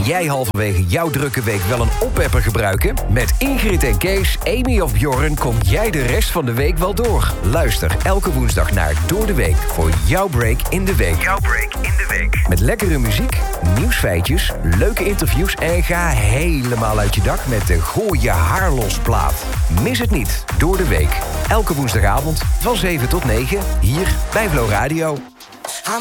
En jij halverwege jouw drukke week wel een oppepper gebruiken? Met Ingrid en Kees, Amy of Bjorn kom jij de rest van de week wel door. Luister elke woensdag naar Door de Week voor jouw break in de week. Jouw break in de week. Met lekkere muziek, nieuwsfeitjes, leuke interviews en ga helemaal uit je dak met de Gooi je haar los plaat. Mis het niet, Door de Week. Elke woensdagavond van 7 tot 9 hier bij Flow Radio.